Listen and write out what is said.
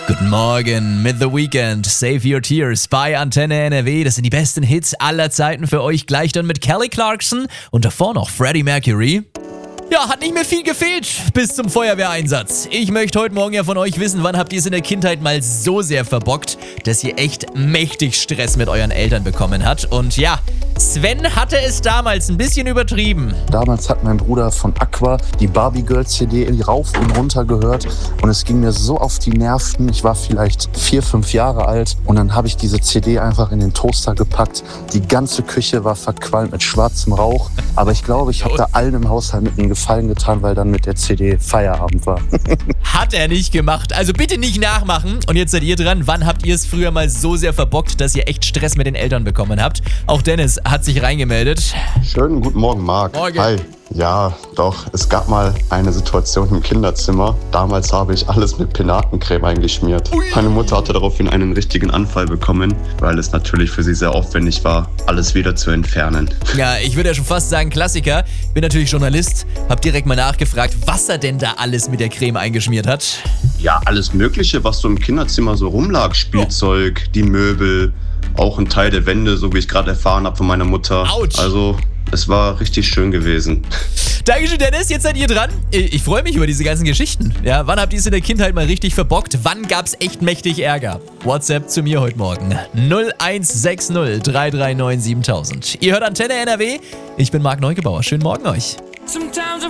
Guten Morgen mit The Weeknd, Save Your Tears bei Antenne NRW. Das sind die besten Hits aller Zeiten für euch. Gleich dann mit Kelly Clarkson und davor noch Freddie Mercury. Ja, hat nicht mehr viel gefehlt bis zum Feuerwehreinsatz. Ich möchte heute Morgen ja von euch wissen, wann habt ihr es in der Kindheit mal so sehr verbockt, dass ihr echt mächtig Stress mit euren Eltern bekommen habt. Und ja, Sven hatte es damals ein bisschen übertrieben. Damals hat mein Bruder von Aqua die Barbie Girl CD rauf und runter gehört und es ging mir so auf die Nerven. Ich war vielleicht 4, 5 Jahre alt und dann habe ich diese CD einfach in den Toaster gepackt. Die ganze Küche war verqualmt mit schwarzem Rauch, aber ich glaube, ich habe da allen im Haushalt mit einem Gefallen getan, weil dann mit der CD Feierabend war. Hat er nicht gemacht. Also bitte nicht nachmachen. Und jetzt seid ihr dran. Wann habt ihr es früher mal so sehr verbockt, dass ihr echt Stress mit den Eltern bekommen habt? Auch Dennis hat sich reingemeldet. Schönen guten Morgen, Marc. Morgen. Hi. Ja, doch, es gab mal eine Situation im Kinderzimmer. Damals habe ich alles mit Penatencreme eingeschmiert. Meine Mutter hatte daraufhin einen richtigen Anfall bekommen, weil es natürlich für sie sehr aufwendig war, alles wieder zu entfernen. Ja, ich würde ja schon fast sagen Klassiker. Bin natürlich Journalist, hab direkt mal nachgefragt, was er denn da alles mit der Creme eingeschmiert hat. Ja, alles Mögliche, was so im Kinderzimmer so rumlag. Spielzeug, die Möbel, auch ein Teil der Wände, so wie ich gerade erfahren habe von meiner Mutter. Autsch. Also, es war richtig schön gewesen. Dankeschön, Dennis. Jetzt seid ihr dran. Ich freue mich über diese ganzen Geschichten. Ja, wann habt ihr es in der Kindheit mal richtig verbockt? Wann gab's echt mächtig Ärger? WhatsApp zu mir heute Morgen. 0160 339 7000. Ihr hört Antenne NRW. Ich bin Marc Neugebauer. Schönen Morgen euch. Sometimes I